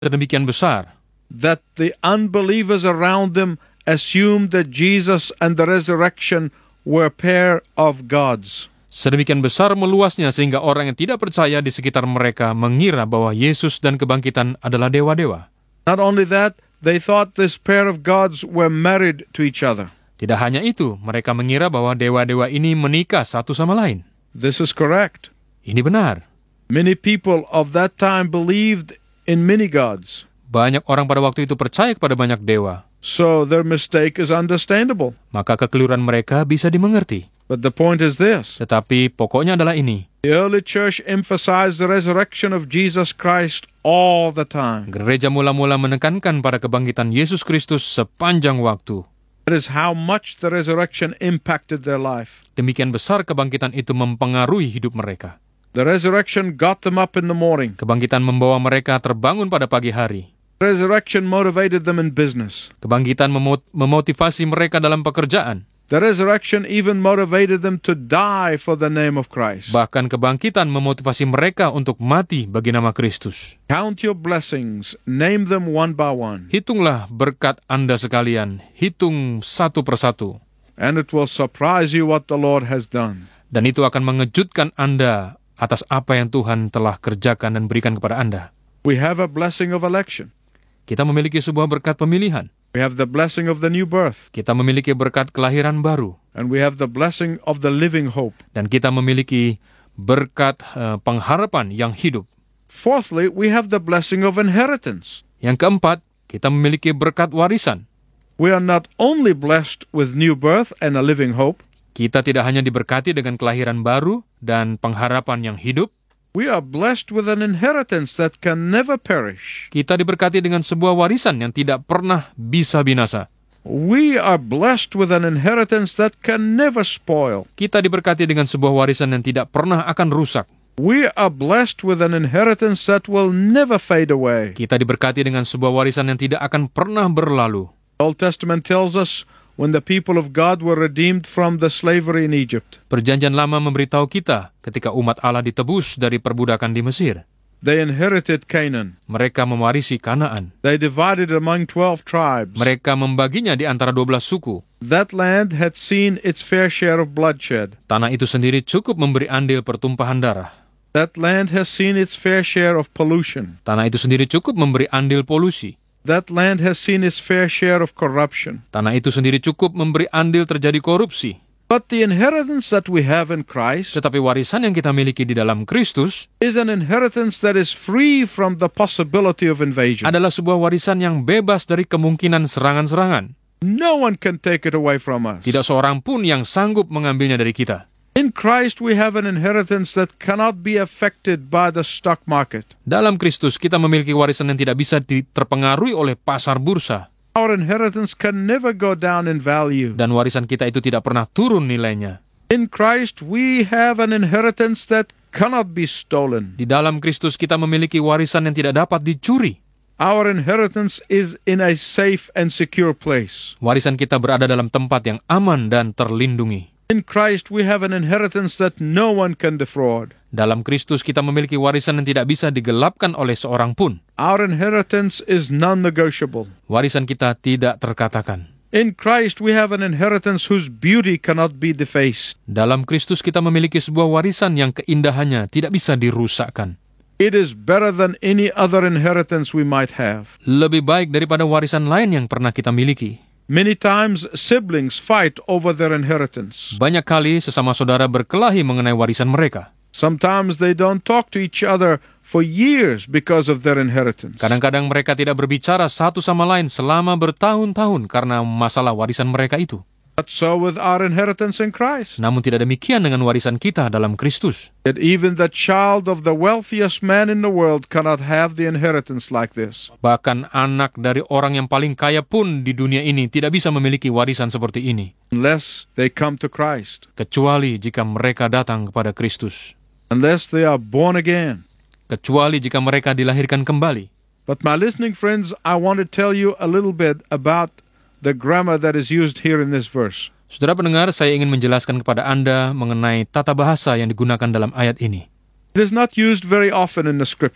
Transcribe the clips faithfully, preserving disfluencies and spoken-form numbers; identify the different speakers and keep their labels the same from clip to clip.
Speaker 1: sedemikian besar
Speaker 2: that the unbelievers around them assumed that Jesus and the resurrection were a pair of gods.
Speaker 1: Sedemikian besar meluasnya sehingga orang yang tidak percaya di sekitar mereka mengira bahwa Yesus dan kebangkitan adalah dewa-dewa.
Speaker 2: Not only that, they thought this pair of gods were married to each other.
Speaker 1: Tidak hanya itu, mereka mengira bahwa dewa-dewa ini menikah satu sama lain.
Speaker 2: This is correct.
Speaker 1: Ini benar.
Speaker 2: Many people of that time believed in many gods.
Speaker 1: Banyak orang pada waktu itu percaya kepada banyak dewa.
Speaker 2: So their mistake is understandable.
Speaker 1: Maka kekeliruan mereka bisa dimengerti.
Speaker 2: But the point is this.
Speaker 1: Tetapi pokoknya adalah ini.
Speaker 2: The early church emphasized the resurrection of Jesus Christ all the time.
Speaker 1: Gereja mula-mula menekankan pada kebangkitan Yesus Kristus sepanjang waktu.
Speaker 2: That is how much the resurrection impacted their life.
Speaker 1: Demikian besar kebangkitan itu mempengaruhi hidup mereka.
Speaker 2: The resurrection got them up in the morning.
Speaker 1: Kebangkitan membawa mereka terbangun pada pagi hari.
Speaker 2: Resurrection motivated them in business.
Speaker 1: Kebangkitan memot- memotivasi mereka dalam pekerjaan.
Speaker 2: The resurrection even motivated them to die for the name of Christ.
Speaker 1: Bahkan kebangkitan memotivasi mereka untuk mati bagi nama Kristus.
Speaker 2: Count your blessings, name them one by one,
Speaker 1: Hitunglah berkat Anda sekalian, hitung satu persatu.
Speaker 2: and it will surprise you what the Lord has done.
Speaker 1: Dan itu akan mengejutkan Anda atas apa yang Tuhan telah kerjakan dan berikan kepada Anda.
Speaker 2: We have a blessing of election.
Speaker 1: Kita memiliki sebuah berkat pemilihan.
Speaker 2: We have the blessing of the new birth,
Speaker 1: Kita memiliki berkat kelahiran baru.
Speaker 2: and we have the blessing of the living hope.
Speaker 1: Dan kita memiliki berkat uh, pengharapan yang hidup.
Speaker 2: Fourthly, we have the blessing of inheritance.
Speaker 1: Yang keempat, kita memiliki berkat warisan.
Speaker 2: We are not only blessed with new birth and a living hope,
Speaker 1: Kita tidak hanya diberkati dengan kelahiran baru dan pengharapan yang hidup,
Speaker 2: we are blessed with an inheritance that can never perish.
Speaker 1: kita diberkati dengan sebuah warisan yang tidak pernah bisa binasa.
Speaker 2: We are blessed with an inheritance that can never spoil.
Speaker 1: Kita diberkati dengan sebuah warisan yang tidak pernah akan rusak.
Speaker 2: We are blessed with an inheritance that will never fade away.
Speaker 1: Kita diberkati dengan sebuah warisan yang tidak akan pernah berlalu.
Speaker 2: The Old Testament tells us when the people of God were redeemed from the slavery in Egypt,
Speaker 1: Perjanjian Lama memberitahu kita ketika umat Allah ditebus dari perbudakan di Mesir.
Speaker 2: they inherited Canaan.
Speaker 1: Mereka mewarisi Kanaan.
Speaker 2: They divided it among twelve tribes.
Speaker 1: Mereka membaginya di antara dua belas suku.
Speaker 2: That land had seen its fair share of bloodshed.
Speaker 1: Tanah itu sendiri cukup memberi andil pertumpahan darah.
Speaker 2: That land has seen its fair share of pollution.
Speaker 1: Tanah itu sendiri cukup memberi andil polusi.
Speaker 2: That land has seen its fair share of corruption.
Speaker 1: Tanah itu sendiri cukup memberi andil terjadi korupsi.
Speaker 2: But the inheritance that we have in Christ
Speaker 1: Tetapi warisan yang kita miliki di dalam Kristus
Speaker 2: is an inheritance that is free from the possibility of invasion.
Speaker 1: adalah sebuah warisan yang bebas dari kemungkinan serangan-serangan.
Speaker 2: No one can take it away from us.
Speaker 1: Tidak seorang pun yang sanggup mengambilnya dari kita.
Speaker 2: In Christ we have an inheritance that cannot be affected by the stock market.
Speaker 1: Dalam Kristus kita memiliki warisan yang tidak bisa di- terpengaruhi oleh pasar bursa.
Speaker 2: Our inheritance can never go down in value.
Speaker 1: Dan warisan kita itu tidak pernah turun nilainya.
Speaker 2: In Christ we have an inheritance that cannot be stolen.
Speaker 1: Di dalam Kristus kita memiliki warisan yang tidak dapat dicuri.
Speaker 2: Our inheritance is in a safe and secure place.
Speaker 1: Warisan kita berada dalam tempat yang aman dan terlindungi.
Speaker 2: In Christ we have an inheritance that no one can defraud.
Speaker 1: Dalam Kristus kita memiliki warisan yang tidak bisa digelapkan oleh seorang pun.
Speaker 2: Our inheritance is non-negotiable.
Speaker 1: Warisan kita tidak terkatakan.
Speaker 2: In Christ we have an inheritance whose beauty cannot be defaced.
Speaker 1: Dalam Kristus kita memiliki sebuah warisan yang keindahannya tidak bisa dirusakkan.
Speaker 2: It is better than any other inheritance we might have.
Speaker 1: Lebih baik daripada warisan lain yang pernah kita miliki.
Speaker 2: Many times siblings fight over their inheritance.
Speaker 1: Banyak kali sesama saudara berkelahi mengenai warisan mereka.
Speaker 2: Sometimes they don't talk to each other for years because of their inheritance.
Speaker 1: Kadang-kadang mereka tidak berbicara satu sama lain selama bertahun-tahun karena masalah warisan mereka itu.
Speaker 2: But so with our inheritance in Christ.
Speaker 1: Namun tidak demikian dengan warisan kita dalam Kristus.
Speaker 2: That even the child of the wealthiest man in the world cannot have the inheritance like this.
Speaker 1: Bahkan anak dari orang yang paling kaya pun di dunia ini tidak bisa memiliki warisan seperti ini.
Speaker 2: Unless they come to Christ.
Speaker 1: Kecuali jika mereka datang kepada Kristus.
Speaker 2: Unless they are born again.
Speaker 1: Kecuali jika mereka dilahirkan kembali.
Speaker 2: But my listening friends, I want to tell you a little bit about the grammar that is used here in this verse.
Speaker 1: Saudara pendengar, saya ingin menjelaskan kepada Anda mengenai tata bahasa yang digunakan dalam ayat ini.
Speaker 2: It is not used very often in the scripture.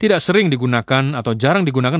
Speaker 1: tidak sering digunakan atau jarang digunakan